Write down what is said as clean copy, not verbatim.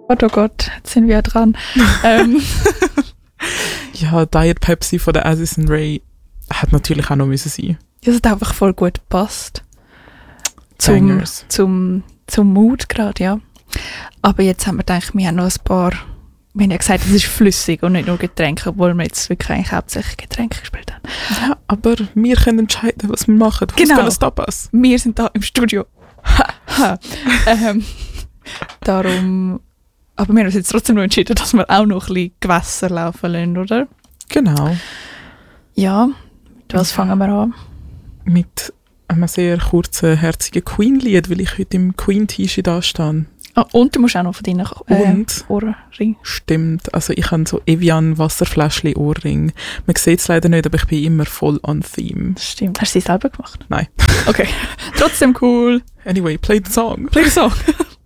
Oh Gott, jetzt sind wir dran. Ja, Diet Pepsi von der Addison Rae hat natürlich auch noch müssen sein. Das hat einfach voll gut gepasst. Bangers. Zum Mood gerade, ja. Aber jetzt haben wir gedacht, wir haben noch ein paar... Wir haben ja gesagt, es ist flüssig und nicht nur Getränke, obwohl wir jetzt wirklich eigentlich hauptsächlich Getränke gespielt haben. Ja, aber wir können entscheiden, was wir machen. Genau. Tapas. Wir sind da im Studio. Darum... Aber wir haben uns jetzt trotzdem noch entschieden, dass wir auch noch ein bisschen Gewässer laufen lassen, oder? Genau. Ja, was fangen wir an? Mit einem sehr kurzen, herzigen Queen-Lied, weil ich heute im Queen-T-Shirt da stehe. Ah, und du musst auch noch von deinen Ohrring. Stimmt, also ich habe so Evian Wasserfläschchen Ohrring. Man sieht es leider nicht, aber ich bin immer voll on theme. Stimmt. Hast du sie selber gemacht? Nein. Okay. Trotzdem cool. Anyway, play the song. Play the song.